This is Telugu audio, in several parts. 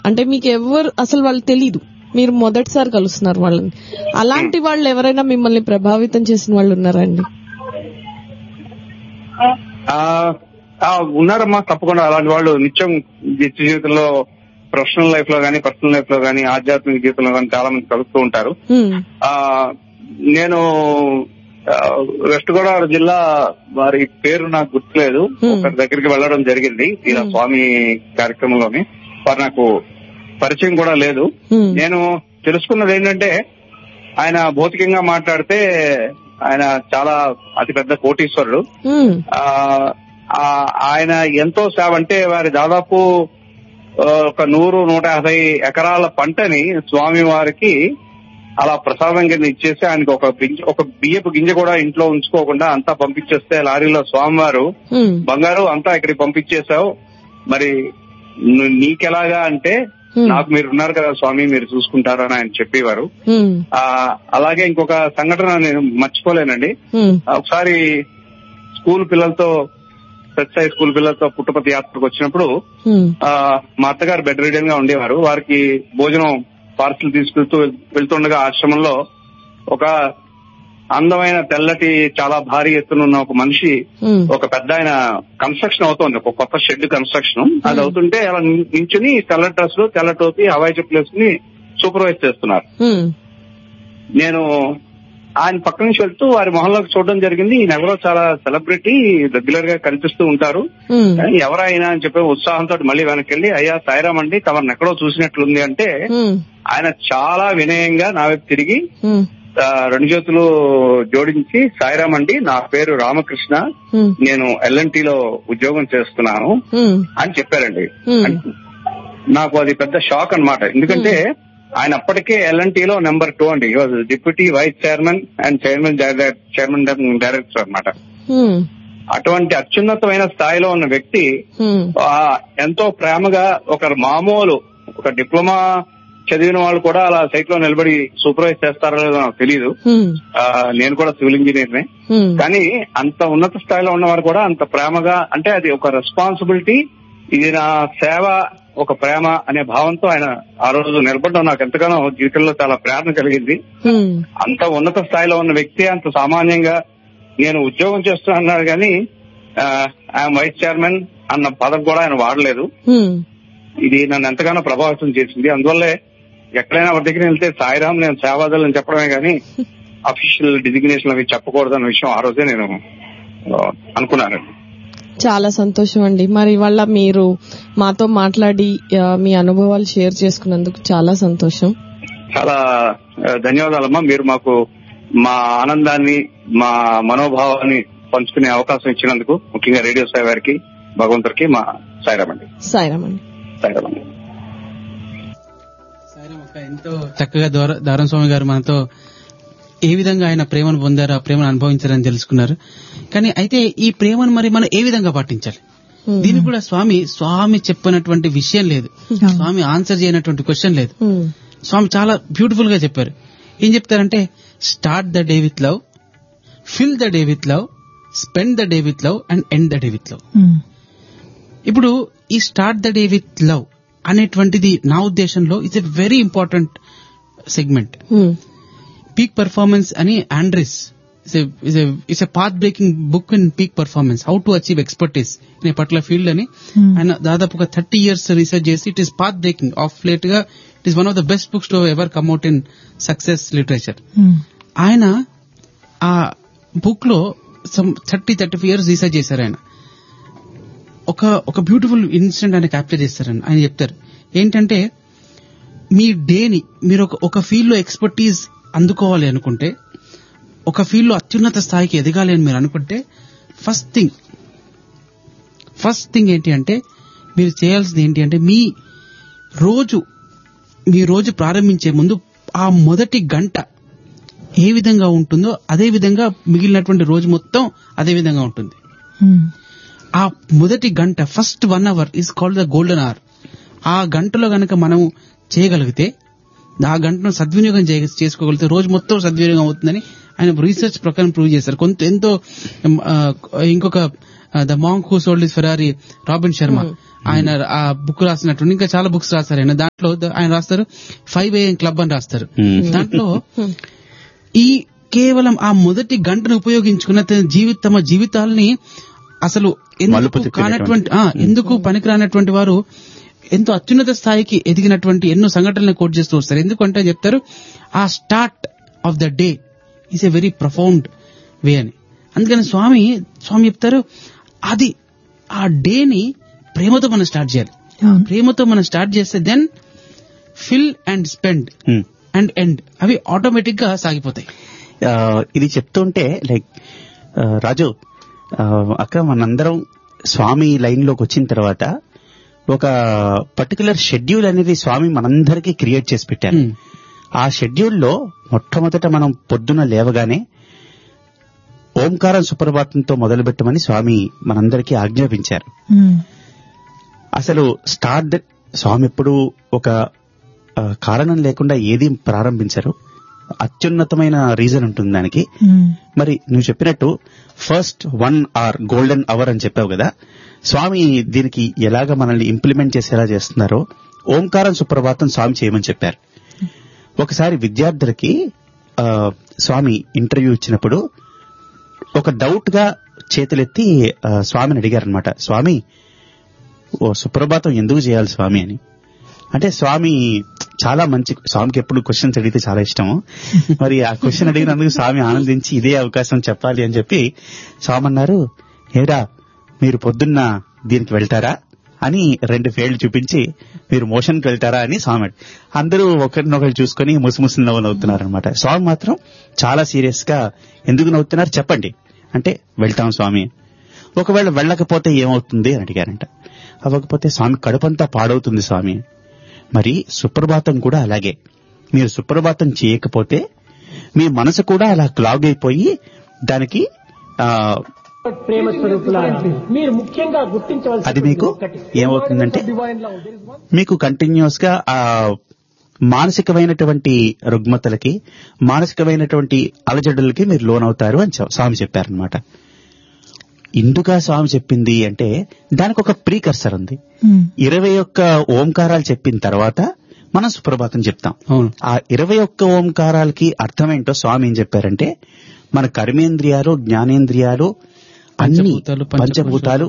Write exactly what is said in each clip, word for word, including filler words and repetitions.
అంటే మీకు ఎవరు అసలు వాళ్ళు తెలీదు, మీరు మొదటిసారి కలుస్తున్నారు వాళ్ళని, అలాంటి వాళ్ళు ఎవరైనా మిమ్మల్ని ప్రభావితం చేసిన వాళ్ళు ఉన్నారా అండి? ఉన్నారమ్మా, తప్పకుండా. అలాంటి వాళ్ళు నిత్యం నిత్య జీవితంలో, ప్రొఫెషనల్ లైఫ్ లో గానీ, పర్సనల్ లైఫ్ లో గానీ, ఆధ్యాత్మిక జీవితంలో గానీ చాలా మంది కలుస్తూ ఉంటారు. ఆ నేను వెస్ట్ గోదావరి జిల్లా, వారి పేరు నాకు గుర్తులేదు, ఒకరి దగ్గరికి వెళ్లడం జరిగింది ఇలా స్వామి కార్యక్రమంలోని. వారు నాకు పరిచయం కూడా లేదు. నేను తెలుసుకున్నది ఏంటంటే, ఆయన భౌతికంగా మాట్లాడితే ఆయన చాలా అతిపెద్ద కోటీశ్వరుడు. ఆయన ఎంతో సేవ, అంటే వారి దాదాపు ఒక నూరు నూట యాభై ఎకరాల పంటని స్వామి వారికి అలా ప్రసాదం కింద ఇచ్చేసి, ఆయనకి ఒక ఒక బియ్యపు గింజ కూడా ఇంట్లో ఉంచుకోకుండా అంతా పంపించేస్తే, లారీలో స్వామివారు బంగారు అంతా ఇక్కడికి పంపించేశావు, మరి నీకెలాగా అంటే, నాకు మీరు ఉన్నారు కదా స్వామి, మీరు చూసుకుంటారని ఆయన చెప్పేవారు. ఆ అలాగే ఇంకొక సంఘటన నేను మర్చిపోలేనండి. ఒకసారి స్కూల్ పిల్లలతో, సత్సాయి స్కూల్ పిల్లలతో పుట్టపర్తి యాత్రకు వచ్చినప్పుడు ఆ మా అత్తగారు బెడ్ రీడన్ గా ఉండేవారు. వారికి భోజనం పార్సల్ తీసుకెళ్తూ వెళ్తుండగా ఆశ్రమంలో ఒక అందమైన తెల్లటి చాలా భారీ ఎత్తున ఉన్న ఒక మనిషి, ఒక పెద్ద ఆయన కన్స్ట్రక్షన్ అవుతోంది, ఒక కొత్త షెడ్ కన్స్ట్రక్షన్. అది అవుతుంటే అలా నించుని తెల్ల డ్రెస్ లో, తెల్ల టోపీ, హవాయి చెప్పులు వేసుకుని సూపర్వైజ్ చేస్తున్నారు. నేను ఆయన పక్క నుంచి వెళ్తూ వారి మొహంలోకి చూడడం జరిగింది. ఈయన ఎవరో చాలా సెలబ్రిటీ, రెగ్యులర్ గా కనిపిస్తూ ఉంటారు, ఎవరైనా అని చెప్పి ఉత్సాహంతో మళ్ళీ వెనక్కి వెళ్ళి, అయ్యా సాయిరామ్ అండి, తమను ఎక్కడో చూసినట్లుంది అంటే, ఆయన చాలా వినయంగా నా వైపు తిరిగి రెండు చేతులు జోడించి, సాయిరామ్ అండి, నా పేరు రామకృష్ణ, నేను ఎల్ అండ్ టీలో ఉద్యోగం చేస్తున్నాను అని చెప్పారండి. నాకు అది పెద్ద షాక్ అన్నమాట. ఎందుకంటే ఆయన అప్పటికే ఎల్ అండ్ టీలో నెంబర్ టూ అండి, deputy vice chairman and chairman chairman director అన్నమాట. అటువంటి అత్యున్నతమైన స్థాయిలో ఉన్న వ్యక్తి ఎంతో ప్రేమగా, ఒక మామూలు ఒక డిప్లొమా చదివిన వాళ్ళు కూడా అలా సైట్ లో నిలబడి సూపర్వైజ్ చేస్తారో లేదో నాకు తెలియదు. నేను కూడా సివిల్ ఇంజనీర్నే, కానీ అంత ఉన్నత స్థాయిలో ఉన్నవారు కూడా అంత ప్రేమగా, అంటే అది ఒక రెస్పాన్సిబిలిటీ, ఇది నా సేవ, ఒక ప్రేమ అనే భావంతో ఆయన ఆ రోజు నిలబడడం నాకు ఎంతగానో జీవితంలో చాలా ప్రేరణ కలిగింది. అంత ఉన్నత స్థాయిలో ఉన్న వ్యక్తి అంత సామాన్యంగా నేను ఉద్యోగం చేస్తున్నాను కానీ ఆయన వైస్ చైర్మన్ అన్న పదం కూడా ఆయన వాడలేదు. ఇది నన్ను ఎంతగానో ప్రభావితం చేసింది. అందువల్లే ఎక్కడైనా ఒక దగ్గర వెళ్తే సాయిరామ్ నేను సేవాదలని చెప్పడమే కానీ అఫీషియల్ డిజిగ్నేషన్ అవి చెప్పకూడదు అన్న విషయం ఆ రోజే నేను అనుకున్నాను. చాలా సంతోషం అండి. మరి ఇవాళ మీరు మాతో మాట్లాడి మీ అనుభవాలు షేర్ చేసుకున్నందుకు చాలా సంతోషం. చాలా ధన్యవాదాలమ్మా. మీరు మాకు మా ఆనందాన్ని, మా మనోభావాన్ని పంచుకునే అవకాశం ఇచ్చినందుకు, ముఖ్యంగా రేడియో సాయి వారికి, భగవంతుడికి మా సాయిరామ్ అండి. సాయిరామ్ అండి. సాయిరామ్ అండి. సాయిరామ్ అక్క, ఎంతో చక్కగా దారం స్వామి గారు మనతో ఏ విధంగా ఆయన ప్రేమను పొందారు, ఆ ప్రేమను అనుభవించారని తెలుసుకున్నారు. కానీ అయితే ఈ ప్రేమను మరి మనం ఏ విధంగా పాటించాలి? దీనికి కూడా స్వామి స్వామి చెప్పినటువంటి విషయం లేదు, స్వామి ఆన్సర్ చేయనటువంటి క్వశ్చన్ లేదు. స్వామి చాలా బ్యూటిఫుల్ గా చెప్పారు. ఏం చెప్తారంటే, start the day with love, fill the day with love, spend the day with love and end the day with love. ఇప్పుడు ఈ start the day with love అనేటువంటిది నా ఉద్దేశంలో it's a very important segment. Peak performance అని Andres, it's a path breaking book in peak performance, how to achieve expertise in a particular field అని ఆయన దాదాపు ఒక థర్టీ ఇయర్స్ రీసెర్చ్ చేసి, it is path breaking. Of late గా it is one of the best books to ever కమ్అట్ in success literature. ఆయన ఆ బుక్ లో some thirty thirty five years research చేశారు. ఆయన ఒక ఒక బ్యూటిఫుల్ ఇన్సిడెంట్ ఆయన క్యాప్చర్ చేస్తారని ఆయన చెప్తారు. ఏంటంటే, మీ డేని మీరు ఒక ఫీల్డ్ లో ఎక్స్పర్టీజ్ అందుకోవాలి అనుకుంటే, ఒక ఫీల్డ్ లో అత్యున్నత స్థాయికి ఎదగాలి అని మీరు అనుకుంటే, ఫస్ట్ థింగ్ ఫస్ట్ థింగ్ ఏంటి అంటే, మీరు చేయాల్సింది ఏంటి అంటే, మీ రోజు మీ రోజు ప్రారంభించే ముందు ఆ మొదటి గంట ఏ విధంగా ఉంటుందో అదే విధంగా మిగిలినటువంటి రోజు మొత్తం అదే విధంగా ఉంటుంది. ఆ మొదటి గంట, first one hour is called the golden hour. ఆ గంటలో గనక మనం చేయగలిగితే, ఆ గంటను సద్వినియోగం చేసుకోగలిగితే రోజు మొత్తం సద్వినియోగం అవుతుందని ఆయన రీసెర్చ్ ప్రకారం ప్రూవ్ చేశారు. కొంత ఎంతో ఇంకొక the monk who sold his Ferrari, robin Sharma, ఆయన ఆ బుక్ రాసినట్టు ఇంకా చాలా బుక్స్ రాస్తారు ఆయన. దాంట్లో ఆయన రాస్తారు ఫైవ్ ఏఎం క్లబ్ అని రాస్తారు. దాంట్లో ఈ కేవలం ఆ మొదటి గంటను ఉపయోగించుకున్న తన జీవిత తమ జీవితాలని అసలు ఎందుకు కానటువంటి ఎందుకు పనికిరానటువంటి వారు ఎంతో అత్యున్నత స్థాయికి ఎదిగినటువంటి ఎన్నో సంఘటనలను కోట్ చేస్తూ వస్తారు. ఎందుకంటే చెప్తారు ఆ start of the day is a very profound వే అని. అందుకని స్వామి స్వామి చెప్తారు అది ఆ డేని ప్రేమతో మనం స్టార్ట్ చేయాలి. ప్రేమతో మనం స్టార్ట్ చేస్తే then fill and spend and end అవి ఆటోమేటిక్ గా సాగిపోతాయి. ఇది చెప్తుంటే లైక్ రాజు అక్క మనందరం స్వామి లైన్ లోకి వచ్చిన తర్వాత ఒక పర్టికులర్ షెడ్యూల్ అనేది స్వామి మనందరికీ క్రియేట్ చేసి పెట్టారు. ఆ షెడ్యూల్లో మొట్టమొదట మనం పొద్దున లేవగానే ఓంకారం సుప్రభాతంతో మొదలు పెట్టమని స్వామి మనందరికీ ఆజ్ఞాపించారు. అసలు స్టార్ట్ స్వామి ఎప్పుడు ఒక కారణం లేకుండా ఏది ప్రారంభించరు, అత్యున్నతమైన రీజన్ ఉంటుంది దానికి. మరి నువ్వు చెప్పినట్టు first one hour golden hour అని చెప్పావు కదా, స్వామి దీనికి ఎలాగ మనల్ని ఇంప్లిమెంట్ చేసేలా చేస్తున్నారో ఓంకారం సుప్రభాతం స్వామి చేయమని చెప్పారు. ఒకసారి విద్యార్థులకి స్వామి ఇంటర్వ్యూ ఇచ్చినప్పుడు ఒక డౌట్ గా చేతులెత్తి స్వామిని అడిగారనమాట, స్వామి ఓ సుప్రభాతం ఎందుకు చేయాలి స్వామి అని. అంటే స్వామి చాలా మంచి, స్వామికి ఎప్పుడు క్వశ్చన్స్ అడిగితే చాలా ఇష్టము. మరి ఆ క్వశ్చన్ అడిగినందుకు స్వామి ఆనందించి ఇదే అవకాశం చెప్పాలి అని చెప్పి స్వామి అన్నారు, ఏరా మీరు పొద్దున్న దీనికి వెళ్తారా అని రెండు ఫేళ్లు చూపించి మీరు మోషన్కి వెళ్తారా అని స్వామి. అందరూ ఒకరినొకరు చూసుకుని ముసిముసి నవ్వు నవ్వుతున్నారనమాట. స్వామి మాత్రం చాలా సీరియస్ గా ఎందుకు నవ్వుతున్నారు చెప్పండి అంటే వెళ్తాం స్వామి. ఒకవేళ వెళ్ళకపోతే ఏమవుతుంది అని అడిగారంట. అవ్వకపోతే స్వామి కడుపంతా పాడవుతుంది స్వామి. మరి సుప్రభాతం కూడా అలాగే, మీరు సుప్రభాతం చేయకపోతే మీ మనసు కూడా అలా క్లాగ్ అయిపోయి దానికి ప్రేమ స్వరూపులారా మీరు ముఖ్యంగా గుర్తించవలసిన అది మీకు ఏమవుతుందంటే మీకు కంటిన్యూస్ గా ఆ మానసికమైనటువంటి రుగ్మతలకి మానసికమైనటువంటి అలజడులకి మీరు లోనవుతారు అని స్వామి చెప్పారనమాట. ఇందుగా స్వామి చెప్పింది అంటే దానికి ఒక ప్రీకర్సర్ ఉంది. ఇరవై ఒక్క ఓంకారాలు చెప్పిన తర్వాత మనం సుప్రభాతం చెప్తాం. ఆ ఇరవై ఒక్క ఓంకారాలకి అర్థమేంటో స్వామి ఏం చెప్పారంటే మన కర్మేంద్రియాలు జ్ఞానేంద్రియాలు అన్ని పంచభూతాలు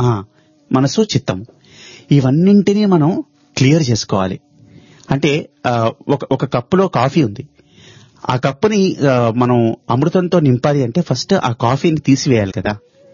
మనసు చిత్తము ఇవన్నింటినీ మనం క్లియర్ చేసుకోవాలి. అంటే ఒక ఒక కప్పులో కాఫీ ఉంది, ఆ కప్పుని మనం అమృతంతో నింపాలి అంటే ఫస్ట్ ఆ కాఫీని తీసివేయాలి కదా.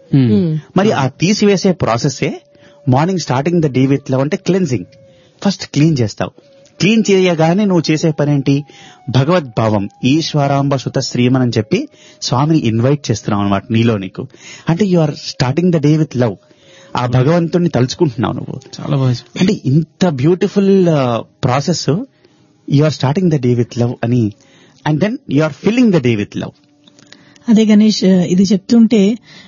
మరి ఆ తీసివేసే ప్రాసెస్సే morning starting the day with love అంటే క్లెన్జింగ్. ఫస్ట్ క్లీన్ చేస్తావు. క్లీన్ చేయగానే నువ్వు చేసే పనేంటి, భగవద్భావం ఈశ్వరాంబ సుత శ్రీమన్ అని చెప్పి స్వామిని ఇన్వైట్ చేస్తున్నావు అనమాట నీలో నీకు. అంటే you are starting the day with love. ఆ భగవంతుడిని తలుచుకుంటున్నావు నువ్వు. చాలా బాగా అంటే ఇంత beautiful process, you are starting the day with love అని, and then you are filling the day with love. అదే గణేష్, ఇది చెప్తుంటే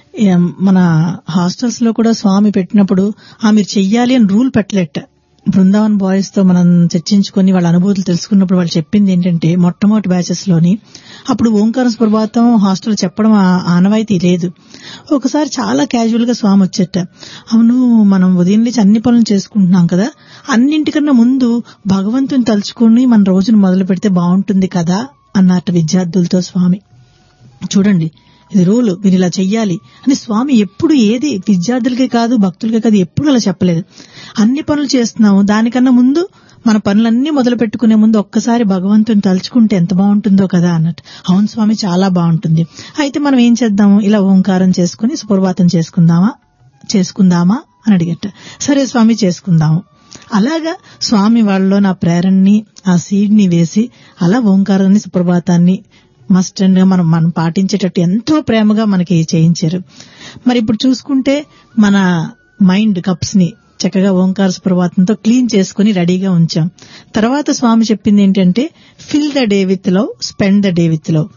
మన హాస్టల్స్ లో కూడా స్వామి పెట్టినప్పుడు ఆ మీరు చెయ్యాలి అని రూల్ పెట్టలేట. బృందావన్ బాయ్స్ తో మనం చర్చించుకుని వాళ్ళ అనుభూతులు తెలుసుకున్నప్పుడు వాళ్ళు చెప్పింది ఏంటంటే మొట్టమొదటి బ్యాచెస్ లోని అప్పుడు ఓంకారం సుప్రభాతం హాస్టల్ చెప్పడం ఆనవాయితీ లేదు. ఒకసారి చాలా క్యాజువల్ గా స్వామి వచ్చేట, అవును మనం ఉదయం నుంచి అన్ని పనులు చేసుకుంటున్నాం కదా, అన్నింటికన్నా ముందు భగవంతుని తలుచుకుని మన రోజును మొదలు పెడితే బాగుంటుంది కదా అన్నట్టు విద్యార్థులతో స్వామి. చూడండి ఇది రూలు, మీరు ఇలా చెయ్యాలి అని స్వామి ఎప్పుడు ఏది విద్యార్థులకే కాదు భక్తులకే కాదు ఎప్పుడు అలా చెప్పలేదు. అన్ని పనులు చేస్తున్నాము, దానికన్నా ముందు మన పనులన్నీ మొదలు పెట్టుకునే ముందు ఒక్కసారి భగవంతుని తలుచుకుంటే ఎంత బాగుంటుందో కదా అన్నట్టు. అవును స్వామి చాలా బాగుంటుంది. అయితే మనం ఏం చేద్దాము, ఇలా ఓంకారం చేసుకుని సుప్రభాతం చేసుకుందామా చేసుకుందామా అని అడిగట. సరే స్వామి చేసుకుందాము. అలాగా స్వామి వాళ్ళలో నా ప్రేరణని ఆ సీడ్ ని వేసి అలా ఓంకారాన్ని సుప్రభాతాన్ని మస్ట్ అండ్ గా మనం మనం పాటించేటట్టు ఎంతో ప్రేమగా మనకి చేయించారు. మరి ఇప్పుడు చూసుకుంటే మన మైండ్ కప్స్ ని చక్కగా ఓంకార సుప్రభాతంతో క్లీన్ చేసుకుని రెడీగా ఉంచాం. తర్వాత స్వామి చెప్పింది ఏంటంటే fill the day with love, spend the day with love.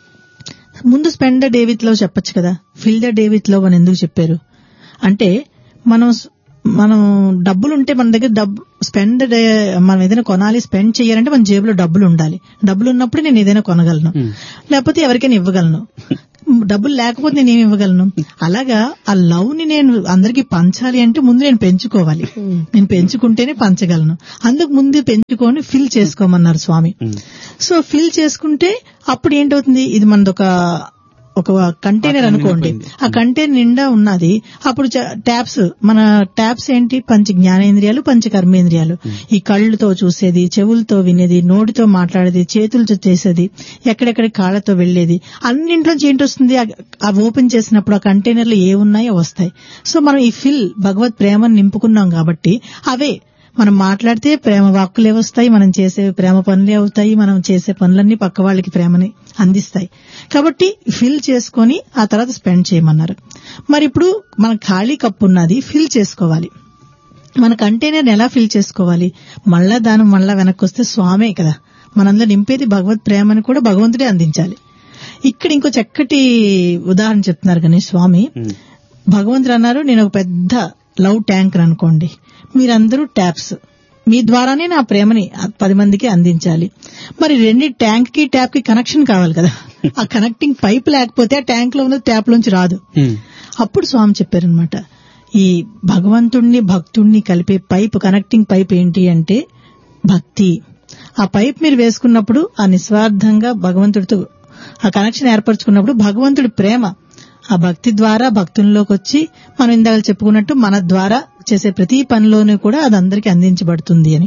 ముందు spend the day with love చెప్పొచ్చు కదా, fill the day with love అని ఎందుకు చెప్పారు అంటే మనం మనం డబ్బులు ఉంటే మన దగ్గర డబ్బు స్పెండ్ మనం ఏదైనా కొనాలి స్పెండ్ చేయాలంటే మన జేబులో డబ్బులు ఉండాలి. డబ్బులు ఉన్నప్పుడు నేను ఏదైనా కొనగలను, లేకపోతే ఎవరికైనా ఇవ్వగలను. డబ్బులు లేకపోతే నేను ఏమి ఇవ్వగలను? అలాగా ఆ లవ్ ని నేను అందరికీ పంచాలి అంటే ముందు నేను పెంచుకోవాలి. నేను పెంచుకుంటేనే పంచగలను. అందుకు ముందు పెంచుకొని ఫిల్ చేసుకోమన్నారు స్వామి. సో ఫిల్ చేసుకుంటే అప్పుడు ఏంటవుతుంది, ఇది మనదొక ఒక కంటైనర్ అనుకోండి, ఆ కంటైనర్ నిండా ఉన్నది. అప్పుడు ట్యాప్స్, మన ట్యాప్స్ ఏంటి, పంచ జ్ఞానేంద్రియాలు పంచ కర్మేంద్రియాలు. ఈ కళ్ళుతో చూసేది, చెవులతో వినేది, నోటితో మాట్లాడేది, చేతులతో చేసేది, ఎక్కడెక్కడ కాళ్లతో వెళ్లేది, అన్నింట్లోంచి ఏంటి వస్తుంది, ఆ ఓపెన్ చేసినప్పుడు ఆ కంటైనర్లు ఏ ఉన్నాయో వస్తాయి. సో మనం ఈ ఫిల్ భగవత్ ప్రేమను నింపుకున్నాం కాబట్టి అవే మనం మాట్లాడితే ప్రేమ వాక్కులే వస్తాయి, మనం చేసే ప్రేమ పనులే అవుతాయి, మనం చేసే పనులన్నీ పక్క వాళ్ళకి ప్రేమని అందిస్తాయి. కాబట్టి ఫిల్ చేసుకొని ఆ తర్వాత స్పెండ్ చేయమన్నారు. మరి ఇప్పుడు మన ఖాళీ కప్పు ఉన్నది, ఫిల్ చేసుకోవాలి. మన కంటైనర్ ఎలా ఫిల్ చేసుకోవాలి? మళ్ళా దాని మళ్ళా వెనక్కి వస్తే స్వామే కదా మనంలో నింపేది, భగవత్ ప్రేమని కూడా భగవంతుడే అందించాలి. ఇక్కడ ఇంకో చక్కటి ఉదాహరణ చెప్తున్నారు గణేష్ స్వామి. భగవంతుడు అన్నారు, నేను ఒక పెద్ద లవ్ ట్యాంకర్ అనుకోండి, మీరందరూ ట్యాప్స్, మీ ద్వారానే నా ప్రేమని పది మందికి అందించాలి. మరి రెండు ట్యాంక్ కి ట్యాప్ కి కనెక్షన్ కావాలి కదా, ఆ కనెక్టింగ్ పైప్ లేకపోతే ఆ ట్యాంక్ లో ఉన్న ట్యాప్ లోంచి రాదు. అప్పుడు స్వామి చెప్పారనమాట, ఈ భగవంతుణ్ణి భక్తుణ్ణి కలిపే పైప్, కనెక్టింగ్ పైప్ ఏంటి అంటే భక్తి. ఆ పైప్ మీరు వేసుకున్నప్పుడు ఆ నిస్వార్థంగా భగవంతుడితో ఆ కనెక్షన్ ఏర్పరచుకున్నప్పుడు భగవంతుడి ప్రేమ ఆ భక్తి ద్వారా భక్తుల్లోకి వచ్చి మనం ఇందాక చెప్పుకున్నట్టు మన ద్వారా చేసే ప్రతి పనిలోనూ కూడా అది అందరికీ అందించబడుతుంది అని.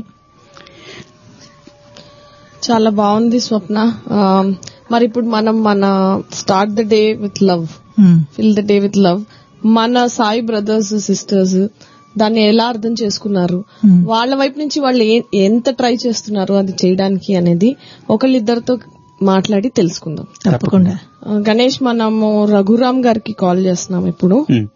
చాలా బాగుంది స్వప్న. మరి ఇప్పుడు మనం మన start the day with love, fill the day with love, మన సాయి బ్రదర్స్ సిస్టర్స్ దాన్ని ఎలా అర్థం చేసుకున్నారు, వాళ్ళ వైపు నుంచి వాళ్ళు ఎంత ట్రై చేస్తున్నారు అది చేయడానికి అనేది ఒకళ్ళిద్దరితో మాట్లాడి తెలుసుకుందాం. తప్పకుండా. గణేష్, మనము రఘురామ్ గారికి కాల్ చేస్తున్నాం ఇప్పుడు.